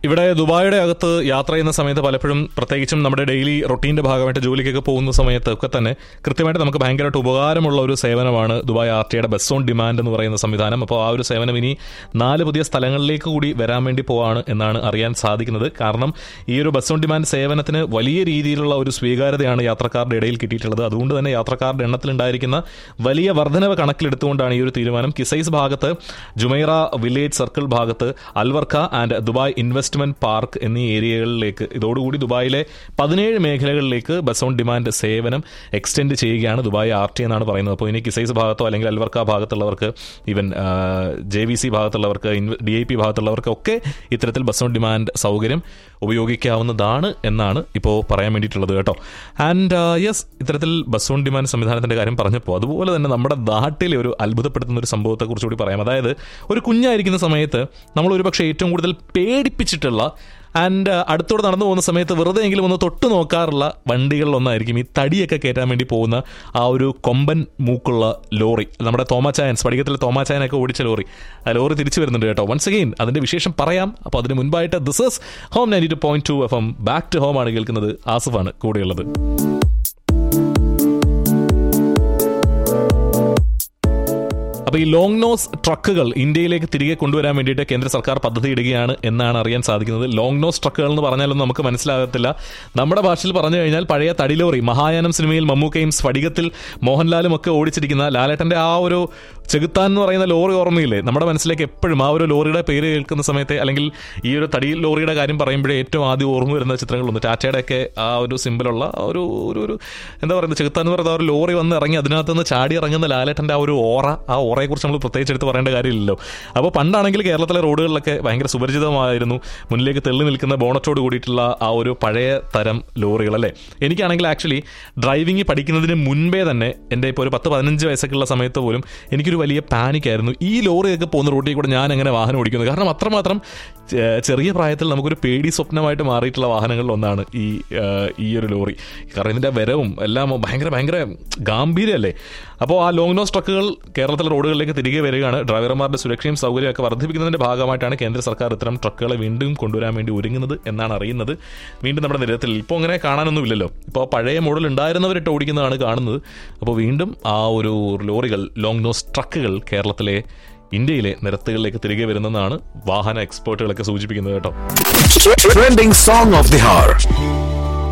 ഇവിടെ ദുബായിയുടെ അകത്ത് യാത്ര ചെയ്യുന്ന സമയത്ത് പലപ്പോഴും പ്രത്യേകിച്ചും നമ്മുടെ ഡെയിലി റൊട്ടീൻ്റെ ഭാഗമായിട്ട് ജോലിക്കൊക്കെ പോകുന്ന സമയത്തൊക്കെ തന്നെ കൃത്യമായിട്ട് നമുക്ക് ഭയങ്കരമായിട്ട് ഉപകാരമുള്ള ഒരു സേവനമാണ് Dubai RTA bus on demand എന്ന് പറയുന്ന സംവിധാനം. അപ്പോൾ ആ ഒരു സേവനം ഇനി 4 പുതിയ സ്ഥലങ്ങളിലേക്ക് കൂടി വരാൻ വേണ്ടി പോവാണ് എന്നാണ് അറിയാൻ സാധിക്കുന്നത്. കാരണം ഈ ഒരു ബസ് ഓൺ ഡിമാൻഡ് സേവനത്തിന് വലിയ രീതിയിലുള്ള ഒരു സ്വീകാര്യതയാണ് യാത്രക്കാരുടെ ഇടയിൽ കിട്ടിയിട്ടുള്ളത്. അതുകൊണ്ട് തന്നെ യാത്രക്കാരുടെ എണ്ണത്തിലുണ്ടായിരിക്കുന്ന വലിയ വർധനവ് കണക്കിലെടുത്തുകൊണ്ടാണ് ഈ ഒരു തീരുമാനം. കിസൈസ് ഭാഗത്ത്, ജുമൈറ വില്ലേജ് സർക്കിൾ ഭാഗത്ത്, Al Warqa and Dubai investment park എന്നീ ഏരിയകളിലേക്ക് ഇതോടുകൂടി ദുബായിലെ 17 മേഖലകളിലേക്ക് ബസ് ഓൺ ഡിമാൻഡ് സേവനം എക്സ്റ്റെൻഡ് ചെയ്യുകയാണ് ദുബായ് RTA എന്നാണ് പറയുന്നത്. അപ്പോൾ ഇനി കിസൈസ് ഭാഗത്തോ അല്ലെങ്കിൽ അൽവർക്ക ഭാഗത്തുള്ളവർക്ക്, ഈവൻ JVC ഭാഗത്തുള്ളവർക്ക്, DIP ഭാഗത്തുള്ളവർക്കൊക്കെ ഇത്തരത്തിൽ ബസ് ഓൺ ഡിമാൻഡ് സൗകര്യം ഉപയോഗിക്കാവുന്നതാണ് എന്നാണ് ഇപ്പോൾ പറയാൻ വേണ്ടിയിട്ടുള്ളത് കേട്ടോ. ആൻഡ് യെസ്, ഇത്തരത്തിൽ ബസ് ഓൺ ഡിമാൻഡ് സംവിധാനത്തിൻ്റെ കാര്യം പറഞ്ഞപ്പോൾ അതുപോലെ തന്നെ നമ്മുടെ നാട്ടിലെ ഒരു അത്ഭുതപ്പെടുത്തുന്ന ഒരു സംഭവത്തെക്കുറിച്ച് കൂടി പറയാം. അതായത് ഒരു കുഞ്ഞായിരിക്കുന്ന സമയത്ത് നമ്മൾ ഒരുപക്ഷെ ഏറ്റവും കൂടുതൽ പേടിപ്പിച്ചിട്ടുള്ള ആൻഡ് അടുത്തോടെ നടന്നു പോകുന്ന സമയത്ത് വെറുതെ എങ്കിലും ഒന്ന് തൊട്ട് നോക്കാറുള്ള വണ്ടികളിലൊന്നായിരിക്കും ഈ തടിയൊക്കെ കയറ്റാൻ വേണ്ടി പോകുന്ന ആ ഒരു കൊമ്പൻ മൂക്കുള്ള ലോറി. നമ്മുടെ തോമാച്ചായൻ, സ്പടികത്തിലെ തോമാച്ചായനൊക്കെ ഓടിച്ച ലോറി. ആ ലോറി തിരിച്ചു വരുന്നുണ്ട് കേട്ടോ. വൺസ് അഗെയിൻ അതിൻ്റെ വിശേഷം പറയാം. അപ്പോൾ അതിന് മുൻപായിട്ട് this is home 92.2 FM back to home ആണ് കേൾക്കുന്നത്. ആസിഫാണ് കൂടെയുള്ളത്. അപ്പോൾ ഈ ലോങ് നോസ് ട്രക്കുകൾ ഇന്ത്യയിലേക്ക് തിരികെ കൊണ്ടുവരാൻ വേണ്ടിയിട്ട് കേന്ദ്ര സർക്കാർ പദ്ധതി ഇടുകയാണ് എന്നാണ് അറിയാൻ സാധിക്കുന്നത്. ലോങ് നോസ് ട്രക്കുകൾ എന്ന് പറഞ്ഞാലൊന്നും നമുക്ക് മനസ്സിലാകത്തില്ല. നമ്മുടെ ഭാഷയിൽ പറഞ്ഞു കഴിഞ്ഞാൽ പഴയ തടിലോറി, മഹായാനം സിനിമയിൽ മമ്മൂക്കയും സ്ഫടികത്തിൽ മോഹൻലാലും ഒക്കെ ഓടിച്ചിരിക്കുന്ന ലാലേട്ടൻ്റെ ആ ഒരു ചെകുത്താൻ എന്ന് പറയുന്ന ലോറി ഓർമ്മയില്ലേ? നമ്മുടെ മനസ്സിലേക്ക് എപ്പോഴും ആ ഒരു ലോറിയുടെ പേര് കേൾക്കുന്ന സമയത്ത് അല്ലെങ്കിൽ ഈ ഒരു തടി ലോറിയുടെ കാര്യം പറയുമ്പോഴേ ഏറ്റവും ആദ്യം ഓർമ്മ വരുന്ന ചിത്രങ്ങളൊന്ന് ടാറ്റയുടെയൊക്കെ ആ ഒരു സിമ്പിളുള്ള ഒരു ഒരു എന്താ പറയുന്നത്, ചെകുത്താൻ എന്ന് പറയുന്ന ആ ഒരു ലോറി വന്ന് ഇറങ്ങി അതിനകത്ത് നിന്ന് ചാടി ഇറങ്ങുന്ന ലാലേട്ടൻ്റെ ആ ഒരു ആ ഓറയെക്കുറിച്ച് നമ്മൾ പ്രത്യേകിച്ച് എടുത്ത് പറയേണ്ട കാര്യമില്ലല്ലോ. അപ്പോൾ പണ്ടാണെങ്കിൽ കേരളത്തിലെ റോഡുകളിലൊക്കെ ഭയങ്കര സുപരിചിതമായിരുന്നു മുന്നിലേക്ക് തെള്ളി നിൽക്കുന്ന ബോണറ്റോട് കൂടിയിട്ടുള്ള ആ ഒരു പഴയ തരം ലോറികളല്ലേ. എനിക്കാണെങ്കിൽ ആക്ച്വലി ഡ്രൈവിംഗ് പഠിക്കുന്നതിന് മുൻപേ തന്നെ എൻ്റെ ഇപ്പോൾ ഒരു 10-15 വയസ്സൊക്കെയുള്ള സമയത്ത് പോലും എനിക്കൊരു വലിയ പാനിക്കായിരുന്നു ഈ ലോറിയൊക്കെ പോകുന്ന റൂട്ടിൽ കൂടെ ഞാൻ എങ്ങനെ വാഹനം ഓടിക്കുന്നത്. കാരണം അത്രമാത്രം ചെറിയ പ്രായത്തിൽ നമുക്കൊരു പേടി സ്വപ്നമായിട്ട് മാറിയിട്ടുള്ള വാഹനങ്ങളിൽ ഒന്നാണ് ഈ ഒരു ലോറി. കാരണം ഇതിൻ്റെ വരവും എല്ലാം ഭയങ്കര ഗാംഭീര്യമല്ലേ. അപ്പോൾ ആ ലോങ് നോസ് ട്രക്കുകൾ കേരളത്തിലെ റോഡുകളിലേക്ക് തിരികെ വരികയാണ്. ഡ്രൈവർമാരുടെ സുരക്ഷയും സൗകര്യമൊക്കെ വർദ്ധിപ്പിക്കുന്നതിൻ്റെ ഭാഗമായിട്ടാണ് കേന്ദ്ര സർക്കാർ ഇത്തരം ട്രക്കുകളെ വീണ്ടും കൊണ്ടുവരാൻ വേണ്ടി ഒരുങ്ങുന്നത് എന്നാണ് അറിയുന്നത്. വീണ്ടും നമ്മുടെ നിരത്തിൽ ഇപ്പോൾ അങ്ങനെ കാണാനൊന്നുമില്ലല്ലോ. ഇപ്പോൾ പഴയ മോഡൽ ഉണ്ടായിരുന്നവരിട്ട് ഓടിക്കുന്നതാണ് കാണുന്നത്. അപ്പോൾ വീണ്ടും ആ ഒരു ലോറികൾ, ലോങ് നോസ് ട്രക്കുകൾ കേരളത്തിലെ, ഇന്ത്യയിലെ നിരത്തുകളിലേക്ക് തിരികെ വരുന്നതാണ് വാഹന എക്സ്പേർട്ടുകളൊക്കെ സൂചിപ്പിക്കുന്നത് കേട്ടോ. Trending song of the hour.